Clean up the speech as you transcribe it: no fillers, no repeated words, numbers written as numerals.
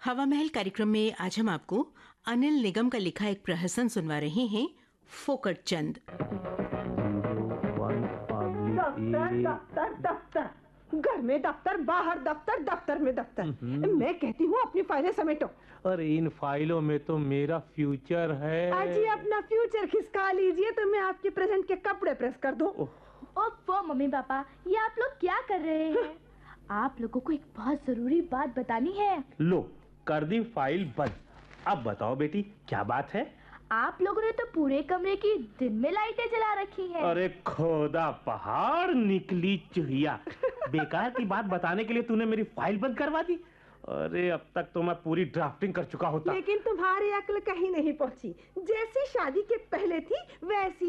हवा महल कार्यक्रम में आज हम आपको अनिल निगम का लिखा एक प्रहसन सुनवा रहे हैं, फोकट चंद। दफ्तर दफ्तर दफ्तर, घर में दफ्तर, बाहर दफ्तर, दफ्तर में दफ्तर। मैं कहती हूँ अपनी फाइलें समेटो। अरे इन फाइलों में तो मेरा फ्यूचर है। अजी अपना फ्यूचर खिसका लीजिए तो मैं आपके प्रेजेंट के कपड़े प्रेस कर दूं। ओफो मम्मी पापा, ये आप लोग क्या कर रहे हैं? आप लोगों को एक बहुत जरूरी बात बतानी है। लो कर दी फाइल बंद। अब बताओ बेटी क्या बात है? आप लोगों ने तो पूरे कमरे की दिन में लाइटें जला रखी हैं। अरे खोदा पहाड़ निकली चुहिया, बेकार की बात बताने के लिए तूने मेरी फाइल बंद करवा दी। अरे अब तक तो मैं पूरी ड्राफ्टिंग कर चुका होता। लेकिन तुम्हारी अक्ल कहीं नहीं पहुंची। जैसी शादी के पहले थी वैसी